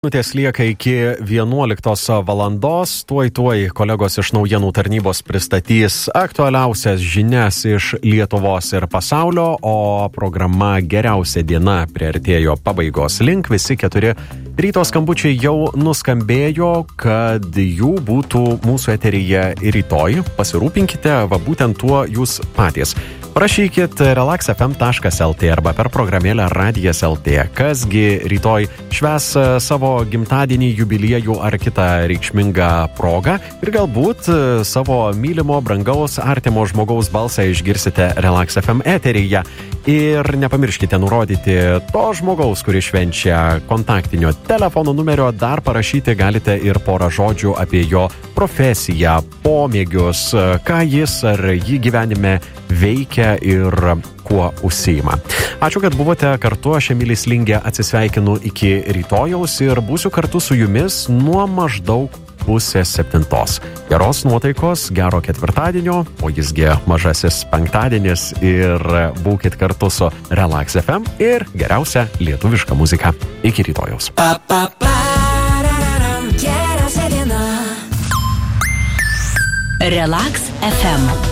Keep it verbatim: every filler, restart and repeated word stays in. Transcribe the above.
Minutės lieka iki vienuoliktos valandos, tuoj tuoj kolegos iš naujienų tarnybos pristatys aktualiausias žinias iš Lietuvos ir pasaulio, o programa Geriausia diena priartėjo pabaigos link. Visi keturi ryto skambučiai jau nuskambėjo, kad jų būtų mūsų eteryje ir rytoj. Pasirūpinkite, va būtent tuo jūs patys. Prašykit relax f m taškas l t arba per programėlę radijas taškas l t. Kasgi rytoj švęs savo gimtadienį, jubiliejų ar kitą reikšmingą progą ir galbūt savo mylimo, brangaus, artimo žmogaus balsą išgirsite Relax F M eteryje. Ir nepamirškite nurodyti to žmogaus, kuris švenčia, kontaktinio telefono numerio, dar parašyti galite ir porą žodžių apie jo profesiją, pomėgius, ką jis ar jį gyvenime veikia ir kuo užsiima. Ačiū, kad buvote kartu, aš Emilis Lingė atsisveikinu iki rytojaus ir būsiu kartu su jumis nuo maždaug pusės septintos. Geros nuotaikos, gero ketvirtadienio, o jisgi mažasis penktadienis ir būkit kartu su Relax F M ir geriausia lietuviška muzika. Iki rytojaus. Pa, pa, pa, Relax F M.